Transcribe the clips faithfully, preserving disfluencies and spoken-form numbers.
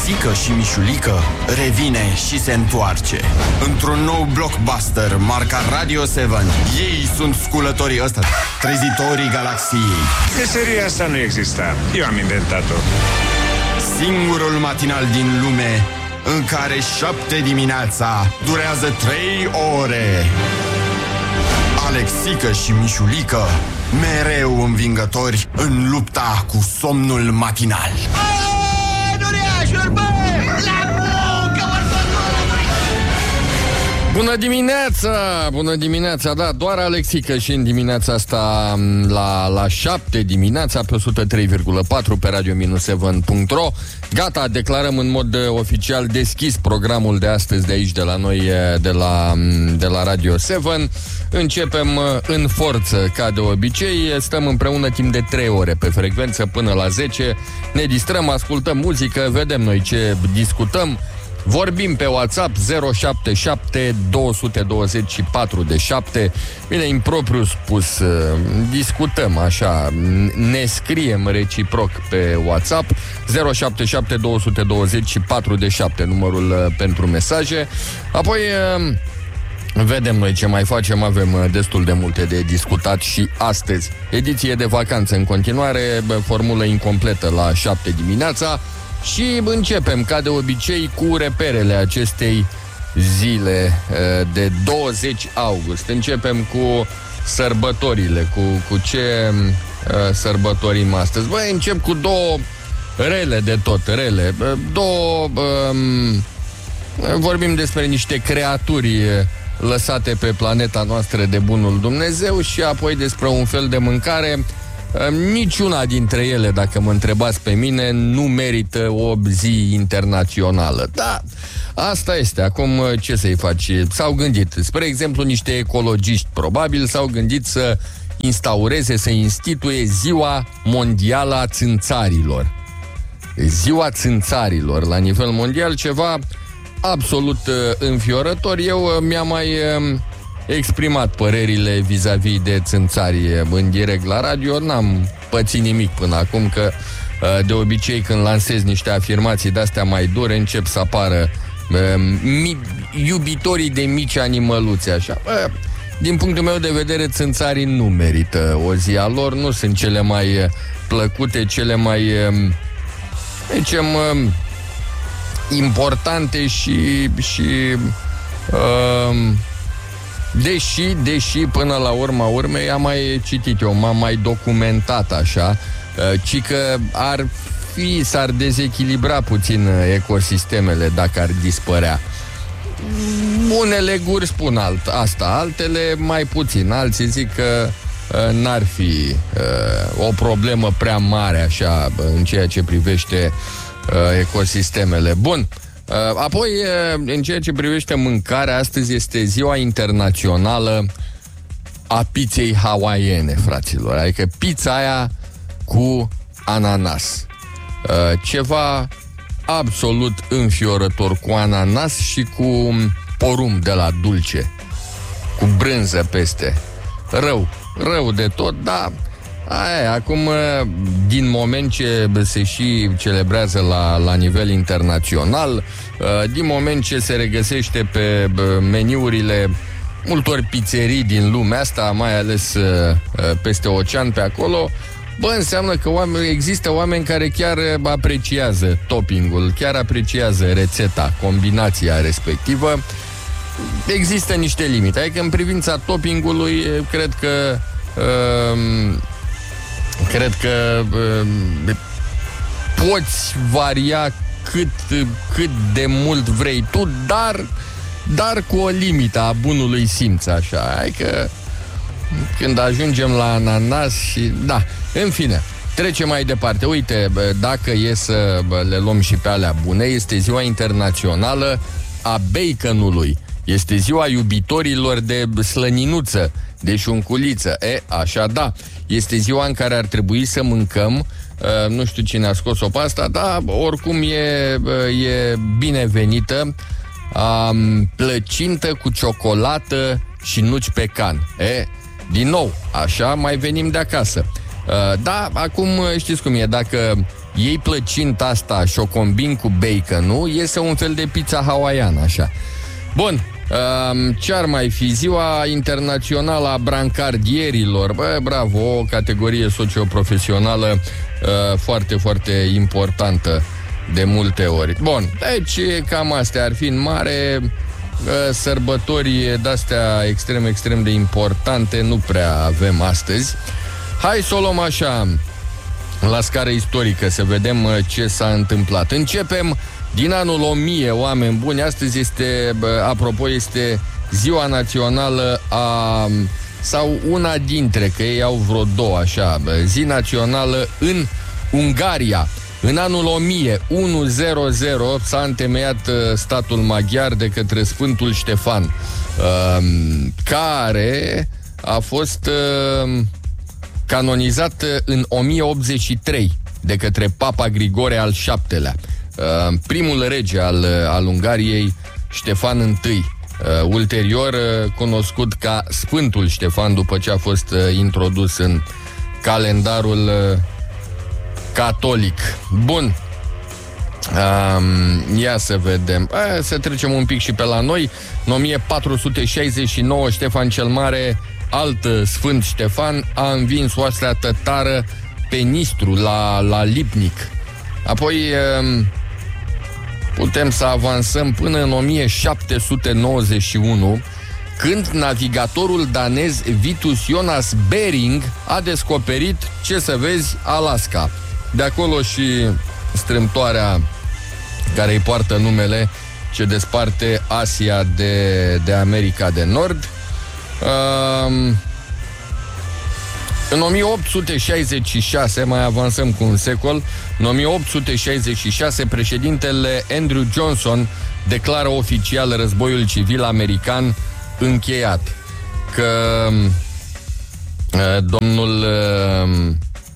Alexică și Mișulică revine și se întoarce într-un nou blockbuster marca Radio șapte. Ei sunt sculătorii ăsta, trezitorii galaxiei. Meseria asta nu exista, eu am inventat-o. Singurul matinal din lume în care șapte dimineața durează trei ore. Alexică și Mișulică, mereu învingători în lupta cu somnul matinal. Bună dimineața! Bună dimineața! Da, doar Alexică și în dimineața asta la, la șapte dimineața pe o sută trei virgulă patru pe radio șapte punct ro. Gata, declarăm în mod oficial deschis programul de astăzi de aici, de la noi, de la, de la Radio șapte. Începem în forță, ca de obicei. Stăm împreună timp de trei ore pe frecvență până la zece. Ne distrăm, ascultăm muzică, vedem noi ce discutăm. Vorbim pe WhatsApp zero șapte șapte doi doi patru șapte. Bine, impropriu spus, discutăm așa, ne scriem reciproc pe WhatsApp zero șapte șapte doi doi patru șapte, numărul pentru mesaje. Apoi vedem noi ce mai facem, avem destul de multe de discutat și astăzi. Ediție de vacanță în continuare, formulă incompletă la șapte dimineața. Și începem, ca de obicei, cu reperele acestei zile de douăzeci august. Începem cu sărbătorile, cu, cu ce uh, sărbătorim astăzi. Băi, încep cu două rele de tot, rele. Două... Um, vorbim despre niște creaturi lăsate pe planeta noastră de bunul Dumnezeu și apoi despre un fel de mâncare. Niciuna dintre ele, dacă mă întrebați pe mine, nu merită o zi internațională. Da, asta este. Acum ce să-i faci? S-au gândit, spre exemplu, niște ecologiști probabil s-au gândit să instaureze, să instituie Ziua Mondială a Țânțarilor. Ziua Țânțarilor la nivel mondial, ceva absolut înfiorător. Eu mi-am mai exprimat părerile vis-a-vis de țânțari în direct la radio. N-am pățit nimic până acum, că de obicei când lansez niște afirmații de-astea mai dure, încep să apară mi- iubitorii de mici animăluțe, așa. Din punctul meu de vedere, țânțarii nu merită o zi a lor, nu sunt cele mai plăcute, cele mai zicem, importante și și uh, Deși, deși până la urma urmei am mai citit eu, m-am mai documentat așa, ci că ar fi, s-ar dezechilibra puțin ecosistemele dacă ar dispărea. Unele guri spun alt, asta, altele mai puțin. Alții zic că uh, n-ar fi uh, o problemă prea mare așa în ceea ce privește uh, ecosistemele. Bun. Apoi, în ceea ce privește mâncarea, astăzi este Ziua Internațională a Pizzei Hawaiene, fraților. Adică pizza aia cu ananas. Ceva absolut înfiorător, cu ananas și cu porumb de la dulce, cu brânză peste. Rău, rău de tot, dar aia, acum, din moment ce se și celebrează la, la nivel internațional, din moment ce se regăsește pe meniurile multor pizzerii din lumea asta, mai ales peste ocean, pe acolo, bă, înseamnă că oameni, există oameni care chiar apreciază toppingul, chiar apreciază rețeta, combinația respectivă. Există niște limite, adică în privința toppingului, cred că um, Cred că uh, poți varia cât, cât de mult vrei tu, dar, dar cu o limită a bunului simț, așa. Adică când ajungem la ananas și... Da, în fine, trecem mai departe. Uite, dacă e să le luăm și pe alea bune, este Ziua Internațională a Baconului. Este ziua iubitorilor de slăninuță, de șunculiță. E, așa da. Este ziua în care ar trebui să mâncăm, uh, nu știu cine a scos-o pe asta, dar oricum e, uh, e binevenită, um, plăcintă cu ciocolată și nuci pecan. E, din nou, așa mai venim de acasă. Uh, da, acum știți cum e, dacă iei plăcinta asta și o combini cu bacon-ul, iese un fel de pizza hawaiană, așa. Bun, ce ar mai fi? Ziua internațională a brancardierilor. Bă, bravo, o categorie socioprofesională foarte, foarte importantă de multe ori. Bun, deci cam astea ar fi în mare. Sărbători de-astea extrem, extrem de importante nu prea avem astăzi. Hai să o luăm așa la scară istorică, să vedem ce s-a întâmplat. Începem din anul o mie, oameni buni. Astăzi este, apropo, este ziua națională a, sau una dintre, că ei au vreo două, așa, zi națională în Ungaria. În anul o mie unu zero s-a întemeiat statul maghiar de către Sfântul Ștefan, care a fost canonizat în o mie optzeci și trei de către Papa Grigore al șaptelea, primul rege al, al Ungariei, Ștefan I, ulterior cunoscut ca Sfântul Ștefan, după ce a fost introdus în calendarul catolic. Bun. Um, ia să vedem. A, să trecem un pic și pe la noi. În o mie patru sute șaizeci și nouă, Ștefan cel Mare, alt Sfânt Ștefan, a învins oastea tătară pe Nistru, la, la Lipnic. Apoi um, putem să avansăm până în o mie șapte sute nouăzeci și unu, când navigatorul danez Vitus Jonas Bering a descoperit, ce să vezi, Alaska. De acolo și strâmtoarea care îi poartă numele, ce desparte Asia de, de America de Nord. Um, în o mie opt sute șaizeci și șase, mai avansăm cu un secol, în o mie opt sute șaizeci și șase, președintele Andrew Johnson declară oficial războiul civil american încheiat. Că uh, domnul uh,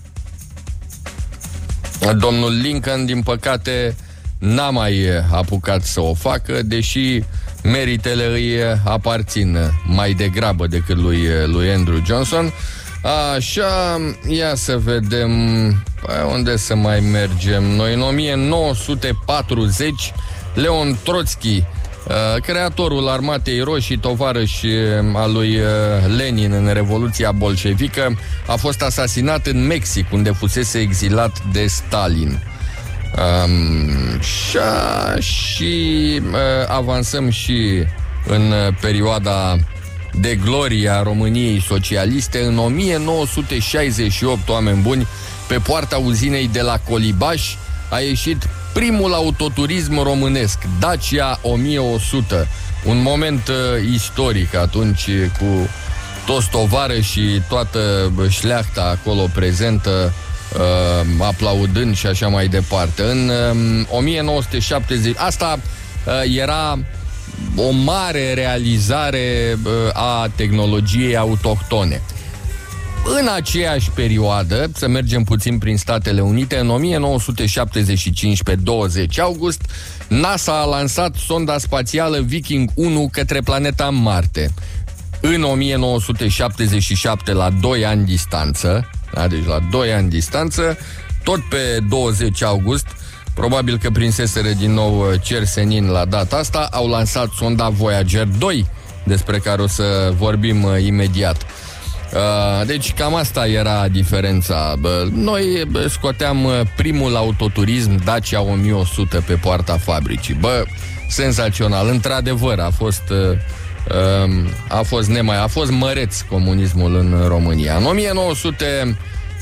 domnul Lincoln, din păcate, n-a mai apucat să o facă, deși meritele îi aparțin mai degrabă decât lui, lui Andrew Johnson. Așa, ia să vedem unde să mai mergem noi. În o mie nouă sute patruzeci, Leon Trotsky, creatorul Armatei Roșii, tovarăș al lui Lenin în Revoluția Bolșevică, a fost asasinat în Mexic, unde fusese exilat de Stalin. Um, și, și uh, avansăm și în perioada de glorie a României socialiste. În o mie nouă sute șaizeci și opt, oameni buni, pe poarta uzinei de la Colibaș a ieșit primul autoturism românesc, Dacia o mie o sută. Un moment uh, istoric atunci, cu toți tovară și toată șleachta acolo prezentă, uh, aplaudând și așa mai departe. În uh, o mie nouă sute șaptezeci, asta uh, era o mare realizare uh, a tehnologiei autohtone. În aceeași perioadă, să mergem puțin prin Statele Unite, în o mie nouă sute șaptezeci și cinci, pe douăzeci august, NASA a lansat sonda spațială Viking unu către planeta Marte. În o mie nouă sute șaptezeci și șapte, la doi ani distanță, da, deci la doi ani distanță, tot pe douăzeci august, probabil că prinseseră din nou cer senin la data asta, au lansat sonda Voyager doi, despre care o să vorbim imediat. Deci cam asta era diferența. Noi scoteam primul autoturism Dacia o mie o sută pe poarta fabricii. Bă, senzațional, într-adevăr a fost a fost nemai, a fost măreț comunismul în România. În o mie nouă sute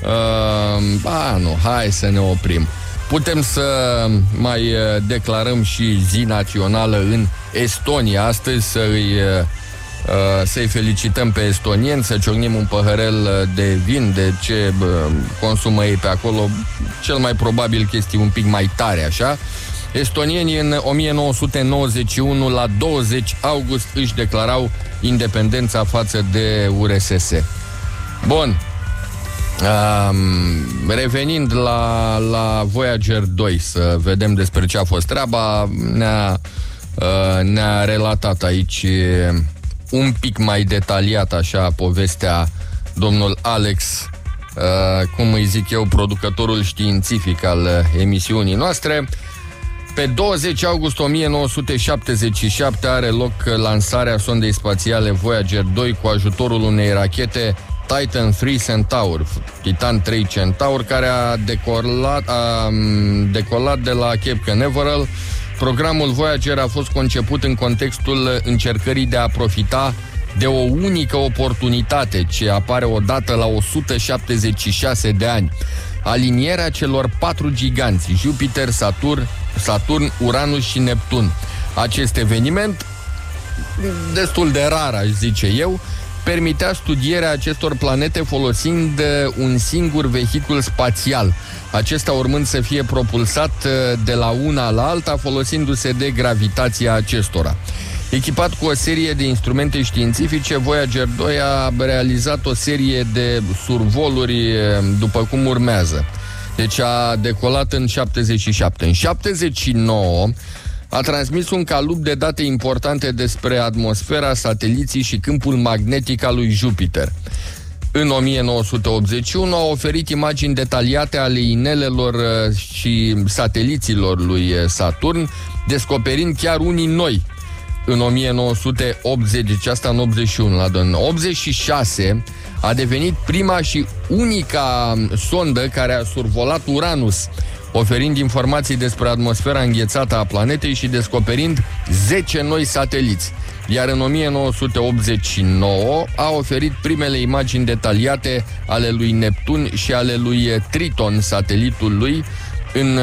ba nu, hai să ne oprim. Putem să mai declarăm și zi națională în Estonia astăzi, să îi să-i felicităm pe estonieni, să ciocnim un păhărel de vin, de ce consumă ei pe acolo, cel mai probabil chestii un pic mai tare, așa. Estonienii în o mie nouă sute nouăzeci și unu, la douăzeci august, își declarau independența față de U R S S. Bun. Um, revenind la, la Voyager doi, să vedem despre ce a fost treaba, ne-a, uh, ne-a relatat aici un pic mai detaliat, așa, povestea domnul Alex uh, cum îi zic eu, producătorul științific al uh, emisiunii noastre. Pe douăzeci august o mie nouă sute șaptezeci și șapte are loc lansarea sondei spațiale Voyager doi cu ajutorul unei rachete Titan trei Centaur, Titan trei Centaur, care a decolat, a decolat de la Cape Canaveral. Programul Voyager a fost conceput în contextul încercării de a profita de o unică oportunitate ce apare odată la o sută șaptezeci și șase de ani. Alinierea celor patru giganți, Jupiter, Saturn, Saturn, Uranus și Neptun. Acest eveniment, destul de rar, aș zice eu, permitea studierea acestor planete folosind un singur vehicul spațial, acesta urmând să fie propulsat de la una la alta folosindu-se de gravitația acestora. Echipat cu o serie de instrumente științifice, Voyager doi a realizat o serie de survoluri după cum urmează. Deci a decolat în șaptezeci și șapte. În șaptezeci și nouă a transmis un calup de date importante despre atmosfera, sateliții și câmpul magnetic al lui Jupiter. În o mie nouă sute optzeci și unu a oferit imagini detaliate ale inelelor și sateliților lui Saturn, descoperind chiar unii noi. În o mie nouă sute optzeci, deci asta în optzeci și unu, la în optzeci și șase a devenit prima și unica sondă care a survolat Uranus, oferind informații despre atmosfera înghețată a planetei și descoperind zece noi sateliți. Iar în o mie nouă sute optzeci și nouă a oferit primele imagini detaliate ale lui Neptun și ale lui Triton, satelitul lui, în...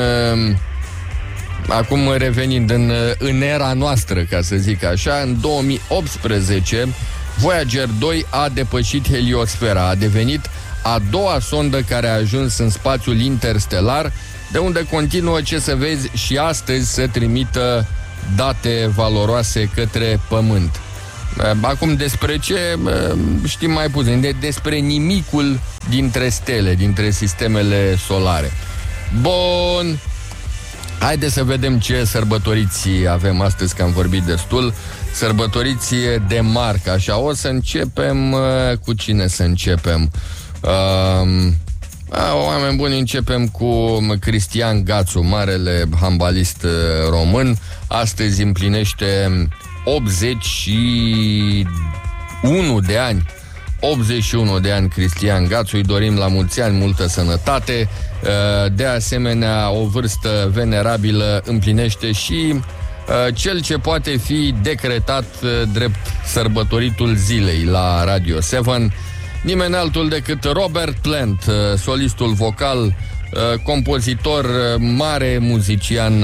Acum revenind în, în era noastră, ca să zic așa, în două mii optsprezece, Voyager doi a depășit heliosfera, a devenit a doua sondă care a ajuns în spațiul interstelar, de unde continuă, ce să vezi, și astăzi să trimită date valoroase către Pământ. Acum despre ce știm mai puțin, de, despre nimicul dintre stele, dintre sistemele solare. Bun. Haideți să vedem ce sărbătoriți avem astăzi, că am vorbit destul. Sărbătoriți de marcă, așa. O să începem... Cu cine să începem? Uh, oameni buni, începem cu Cristian Gațu, marele handbalist român. Astăzi împlinește optzeci și unu de ani. optzeci și unu de ani Cristian Gațu, îi dorim la mulți ani multă sănătate. De asemenea, o vârstă venerabilă împlinește și cel ce poate fi decretat drept sărbătoritul zilei la Radio șapte, nimeni altul decât Robert Plant, solistul vocal, compozitor, mare muzician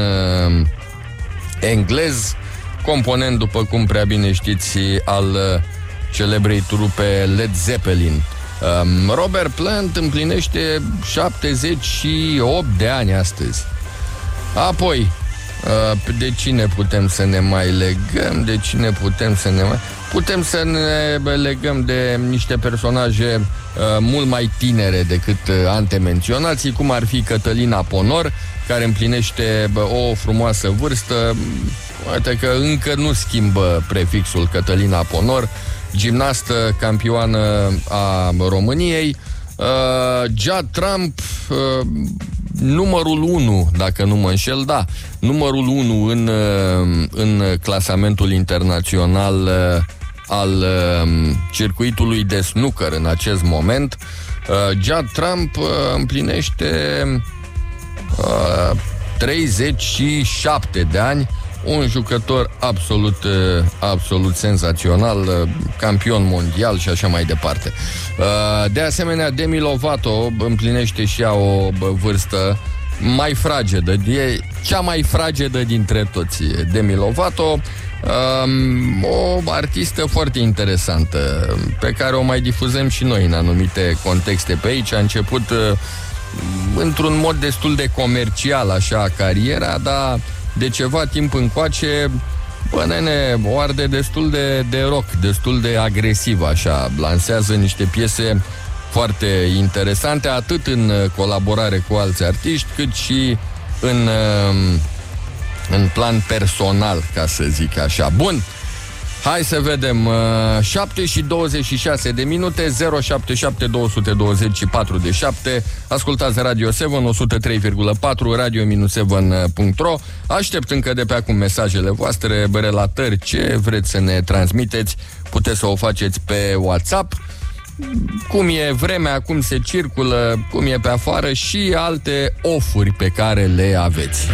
englez, component, după cum prea bine știți, al celebrei trupe Led Zeppelin. Robert Plant împlinește șaptezeci și opt de ani astăzi. Apoi, de cine putem să ne mai legăm? De cine putem să ne mai... Putem să ne legăm de niște personaje mult mai tinere decât antemenționații, cum ar fi Cătălina Ponor, care împlinește o frumoasă vârstă. Uite că încă nu schimbă prefixul Cătălina Ponor, gimnastă campioană a României. uh, Judd Trump, uh, numărul unu, dacă nu mă înșel, da, numărul unu în, uh, în clasamentul internațional uh, al uh, circuitului de snooker în acest moment. uh, Judd Trump uh, împlinește uh, treizeci și șapte de ani. Un jucător absolut, absolut senzațional, campion mondial și așa mai departe. De asemenea, Demi Lovato împlinește și ea o vârstă mai fragedă. E cea mai fragedă dintre toți, Demi Lovato. O artistă foarte interesantă, pe care o mai difuzăm și noi în anumite contexte pe aici. A început într-un mod destul de comercial, așa, cariera, dar de ceva timp încoace, bă, nene, o arde destul de, de rock, destul de agresiv, așa. Lansează niște piese foarte interesante, atât în colaborare cu alți artiști, cât și în, în plan personal, ca să zic așa. Bun, Hai să vedem. șapte și douăzeci și șase de minute, zero șapte șapte doi doi zero patru de șapte. Ascultați Radio șapte, o sută trei virgulă patru, radio șapte punct ro. Aștept încă de pe acum mesajele voastre, relatări, ce vreți să ne transmiteți. Puteți să o faceți pe WhatsApp. Cum e vremea, cum se circulă, cum e pe afară și alte ofuri pe care le aveți.